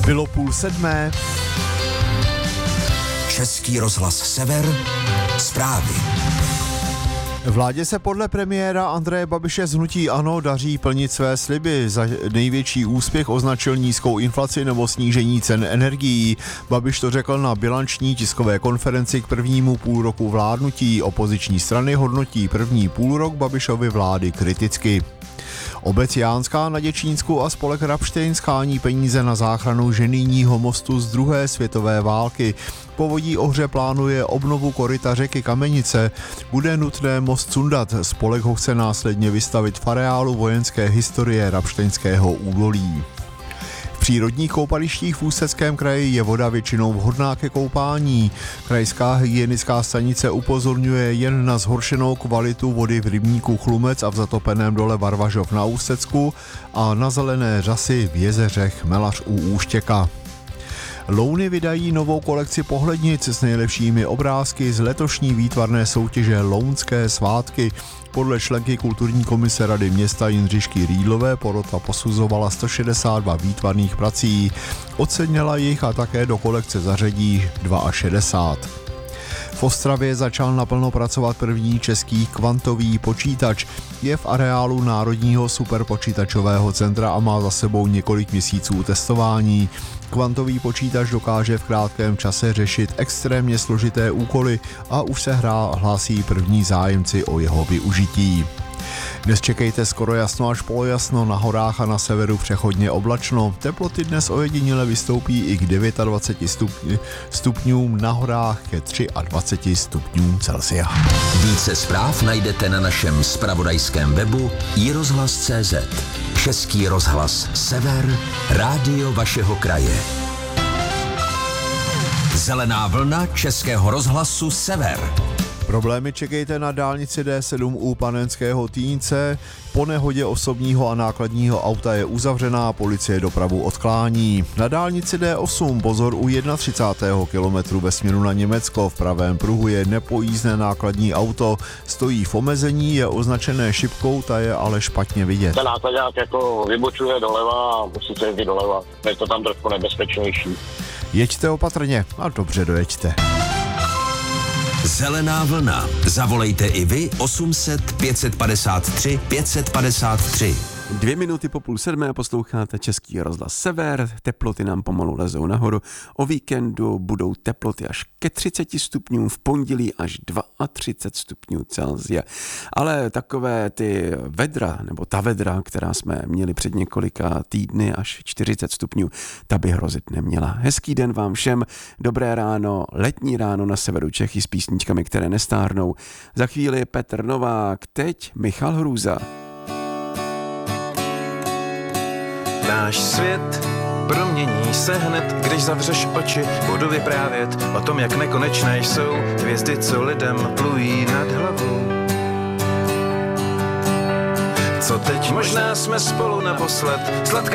Bylo 6:30. Český rozhlas Sever, zprávy. Vládě se podle premiéra Andreje Babiše z hnutí ANO daří plnit své sliby. Za největší úspěch označil nízkou inflaci nebo snížení cen energií. Babiš to řekl na bilanční tiskové konferenci k prvnímu půlroku vládnutí. Opoziční strany hodnotí první půlrok Babišovy vlády kriticky. Obec Jánská na Děčínsku a spolek Rabštejn schání peníze na záchranu ženijního mostu z druhé světové války. Povodí Ohře plánuje obnovu koryta řeky Kamenice. Bude nutné most sundat. Spolek ho chce následně vystavit v areálu vojenské historie Rabštejnského údolí. V přírodních koupalištích v Ústeckém kraji je voda většinou vhodná ke koupání. Krajská hygienická stanice upozorňuje jen na zhoršenou kvalitu vody v rybníku Chlumec a v zatopeném dole Varvažov na Ústecku a na zelené řasy v jezeřech Melař u Úštěka. Louny vydají novou kolekci pohlednic s nejlepšími obrázky z letošní výtvarné soutěže Lounské svátky. Podle členky kulturní komise Rady města Jindřišky Rýdlové porota posuzovala 162 výtvarných prací. Ocenila jich a také do kolekce zařadí 62. V Ostravě začal naplno pracovat první český kvantový počítač. Je v areálu Národního superpočítačového centra a má za sebou několik měsíců testování. Kvantový počítač dokáže v krátkém čase řešit extrémně složité úkoly a už se hlásí první zájemci o jeho využití. Dnes čekejte skoro jasno až polojasno, na horách a na severu přechodně oblačno. Teploty dnes ojediněle vystoupí i k 29 stupňům, na horách ke 23 stupňům Celsia. Více zpráv najdete na našem zpravodajském webu iRozhlas.cz. Český rozhlas Sever, rádio vašeho kraje. Zelená vlna Českého rozhlasu Sever. Problémy čekejte na dálnici D7 u Panenského Týnce. Po nehodě osobního a nákladního auta je uzavřená, policie dopravu odklání. Na dálnici D8 pozor u 31. kilometru ve směru na Německo. V pravém pruhu je nepojízdné nákladní auto. Stojí v omezení, je označené šipkou, ta je ale špatně vidět. Ten nákladňák jako vybočuje doleva a musíte jezdit doleva. Je to tam trošku nebezpečnější. Jeďte opatrně a dobře dojeďte. Zelená vlna. Zavolejte i vy 800 553 553. 2 minuty po 6:30 posloucháte Český rozhlas Sever, teploty nám pomalu lezou nahoru. O víkendu budou teploty až ke 30 stupňům, v pondělí až 32 stupňů Celsia. Ale takové ty vedra, nebo ta vedra, která jsme měli před několika týdny až 40 stupňů, ta by hrozit neměla. Hezký den vám všem, dobré ráno, letní ráno na severu Čechy s písničkami, které nestárnou. Za chvíli Petr Novák, teď Michal Hrůza. Náš svět promění se hned, když zavřeš oči. Budu vyprávět o tom, jak nekonečné jsou hvězdy, co lidem plují nad hlavou. Co teď? Možná jsme spolu naposled.